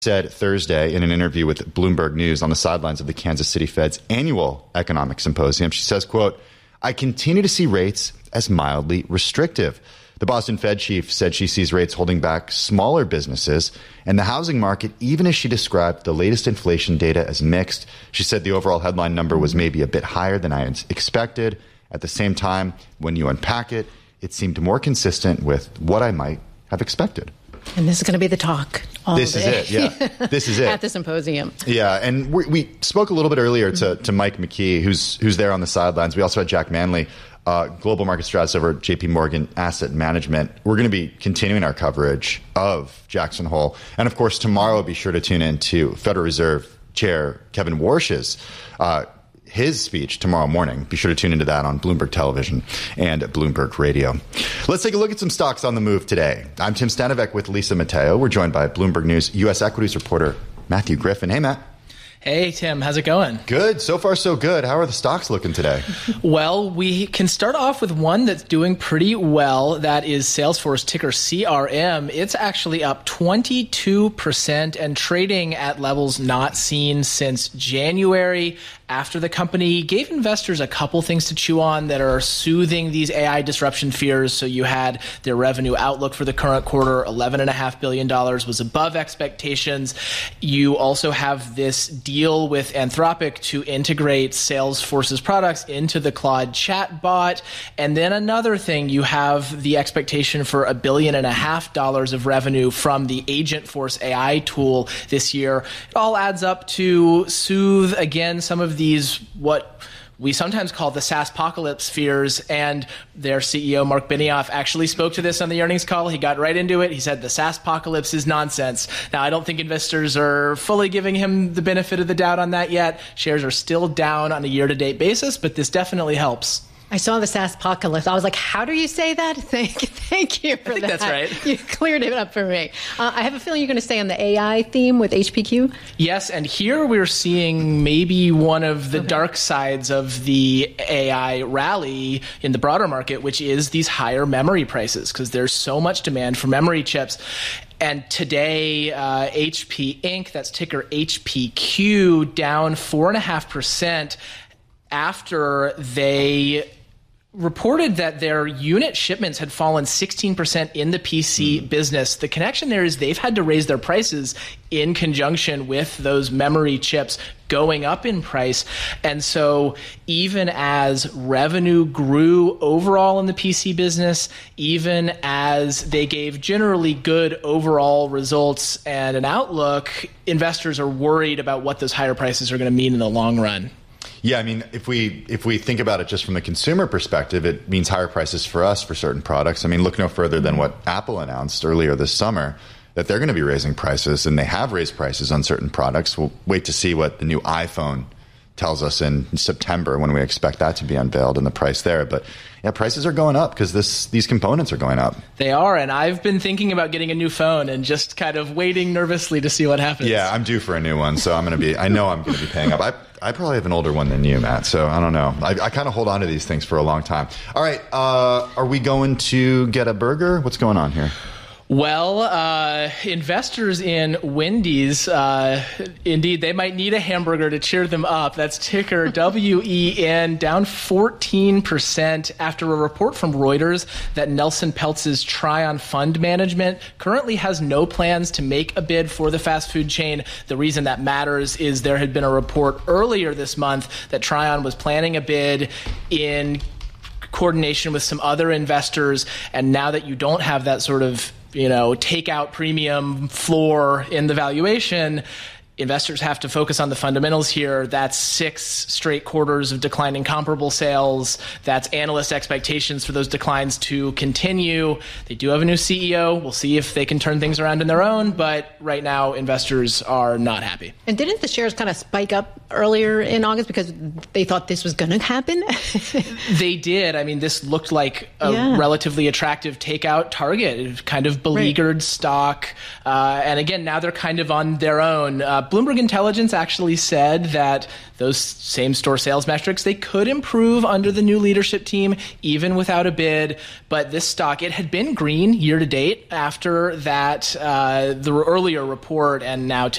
said Thursday in an interview with Bloomberg News on the sidelines of the Kansas City Fed's annual economic symposium. She says, quote, "I continue to see rates as mildly restrictive." The Boston Fed chief said she sees rates holding back smaller businesses and the housing market, even as she described the latest inflation data as mixed. She said the overall headline number was maybe a bit higher than I expected. At the same time, when you unpack it, it seemed more consistent with what I might have expected. And this is going to be the talk all day. This is it, yeah. This is it. At the symposium. Yeah, and we spoke a little bit earlier to Mike McKee, who's there on the sidelines. We also had Jack Manley, global market strategist over at JP Morgan Asset Management. We're going to be continuing our coverage of Jackson Hole. And, of course, tomorrow be sure to tune in to Federal Reserve Chair Kevin Warsh's his speech tomorrow morning. Be sure to tune into that on Bloomberg Television and Bloomberg Radio. Let's take a look at some stocks on the move today. I'm Tim Stanovec with Lisa Mateo. We're joined by Bloomberg News U.S. equities reporter Matthew Griffin. Hey, Matt. Hey, Tim. How's it going? Good. So far, so good. How are the stocks looking today? Well, we can start off with one that's doing pretty well. That is Salesforce, ticker CRM. It's actually up 22% and trading at levels not seen since January, after the company gave investors a couple things to chew on that are soothing these AI disruption fears. So you had their revenue outlook for the current quarter, $11.5 billion, was above expectations. You also have this deal with Anthropic to integrate Salesforce's products into the Claude chatbot. And then another thing, you have the expectation for $1.5 billion of revenue from the Agentforce AI tool this year. It all adds up to soothe, again, some of these, what we sometimes call the SaaSpocalypse fears, and their CEO, Mark Benioff, actually spoke to this on the earnings call. He got right into it. He said the SaaSpocalypse is nonsense. Now, I don't think investors are fully giving him the benefit of the doubt on that yet. Shares are still down on a year-to-date basis, but this definitely helps. I saw the SaaSpocalypse. I was like, how do you say that? Thank you for that. I think that's right. You cleared it up for me. I have a feeling you're going to stay on the AI theme with HPQ. Yes, and here we're seeing maybe one of the dark sides of the AI rally in the broader market, which is these higher memory prices, because there's so much demand for memory chips. And today, HP Inc., that's ticker HPQ, down 4.5% after they reported that their unit shipments had fallen 16% in the PC business. The connection there is they've had to raise their prices in conjunction with those memory chips going up in price. And so even as revenue grew overall in the PC business, even as they gave generally good overall results and an outlook, investors are worried about what those higher prices are going to mean in the long run. Yeah, I mean, if we think about it just from the consumer perspective, it means higher prices for us for certain products. I mean, look no further than what Apple announced earlier this summer, that they're going to be raising prices, and they have raised prices on certain products. We'll wait to see what the new iPhone tells us in September when we expect that to be unveiled and the price there. But yeah, prices are going up because these components are going up. They are, and I've been thinking about getting a new phone and just kind of waiting nervously to see what happens. Yeah, I'm due for a new one, so I know I'm going to be paying up. I probably have an older one than you, Matt, so I don't know. I kind of hold on to these things for a long time. All right, are we going to get a burger? What's going on here? Well, investors in Wendy's, indeed, they might need a hamburger to cheer them up. That's ticker WEN, down 14% after a report from Reuters that Nelson Peltz's Trion Fund Management currently has no plans to make a bid for the fast food chain. The reason that matters is there had been a report earlier this month that Trion was planning a bid in coordination with some other investors, and now that you don't have that sort of takeout premium floor in the valuation, investors have to focus on the fundamentals here. That's 6 straight quarters of declining comparable sales. That's analyst expectations for those declines to continue. They do have a new CEO. We'll see if they can turn things around on their own. But right now, investors are not happy. And didn't the shares kind of spike up earlier in August because they thought this was going to happen? They did. I mean, this looked like a relatively attractive takeout target. It kind of beleaguered stock. And again, now they're kind of on their own. Bloomberg Intelligence actually said that those same-store sales metrics, they could improve under the new leadership team, even without a bid. But this stock, it had been green year-to-date after that, the earlier report, and now